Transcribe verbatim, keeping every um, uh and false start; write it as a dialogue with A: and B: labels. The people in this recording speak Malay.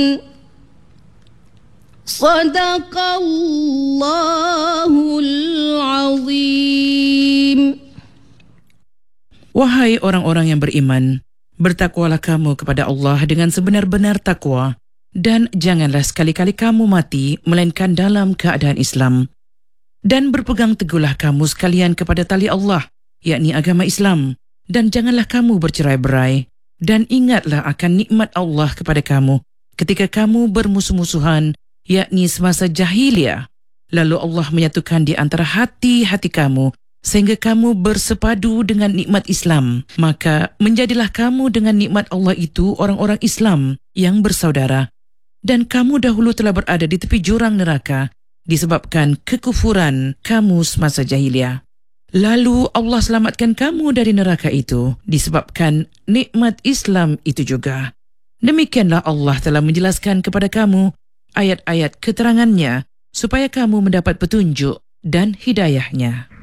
A: Sadaqallahul azim.
B: Wahai orang-orang yang beriman, bertakwalah kamu kepada Allah dengan sebenar-benar takwa, dan janganlah sekali-kali kamu mati melainkan dalam keadaan Islam. Dan berpegang teguhlah kamu sekalian kepada tali Allah, yakni agama Islam, dan janganlah kamu bercerai-berai, dan ingatlah akan nikmat Allah kepada kamu ketika kamu bermusuh-musuhan, yakni semasa jahiliyah. Lalu Allah menyatukan di antara hati-hati kamu sehingga kamu bersepadu dengan nikmat Islam. Maka menjadilah kamu dengan nikmat Allah itu orang-orang Islam yang bersaudara. Dan kamu dahulu telah berada di tepi jurang neraka disebabkan kekufuran kamu semasa jahiliyah. Lalu Allah selamatkan kamu dari neraka itu disebabkan nikmat Islam itu juga. Demikianlah Allah telah menjelaskan kepada kamu ayat-ayat keterangannya supaya kamu mendapat petunjuk dan hidayahnya.